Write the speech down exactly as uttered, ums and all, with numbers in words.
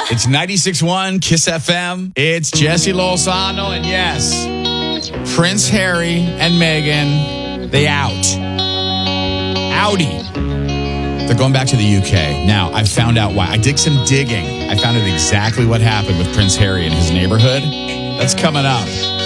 It's ninety-six point one Kiss F M. It's Jesse Lozano, and yes, Prince Harry and Meghan, they out. Outie. They're going back to the U K. Now, I found out why. I did some digging. I found out exactly what happened with Prince Harry and his neighborhood. That's coming up.